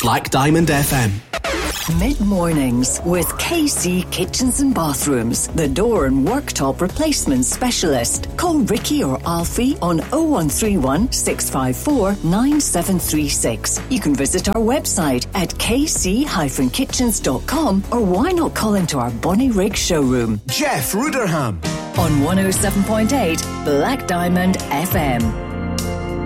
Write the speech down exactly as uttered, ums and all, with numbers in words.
Black Diamond F M. Mid-mornings with K C Kitchens and Bathrooms, the door and worktop replacement specialist. Call Ricky or Alfie on oh one three one, six five four, nine seven three six. You can visit our website at k c dash kitchens dot com, or why not call into our Bonnie Rig showroom. Jeff Ruderham on one oh seven point eight Black Diamond F M.